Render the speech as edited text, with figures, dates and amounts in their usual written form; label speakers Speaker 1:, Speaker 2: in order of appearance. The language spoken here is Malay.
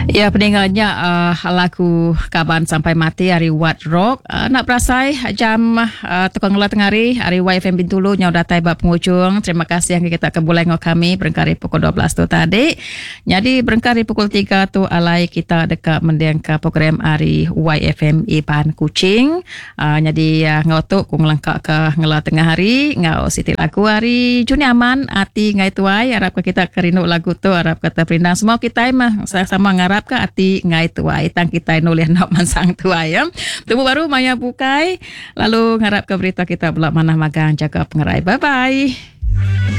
Speaker 1: Ya, pendengarnya lagu Kaban Sampai Mati hari What Rock. Nak berasai jam tukang ngelah tengah hari YFM Bintulu nyau datai bab pengujung. Terima kasih yang kita kebulai ngok kami berengkari pukul 12 tu tadi. Jadi berengkari pukul 3 tu alai kita dekat mendengar program hari YFM Ipan Kuching. Jadi ngotuk ku ngelengkak ke ngelah tengah hari ngau siti lagu hari Juni aman ati ngai tuai harap kita kerinuk lagu tu harap kata perindang semua kita mah sama ngarap ke ati ngai tuai tang kita nulis nak mansang tuai ya. Temu baru maya bukai lalu ngarap ke berita kita belak mana magang jaga pengerai. Bye bye.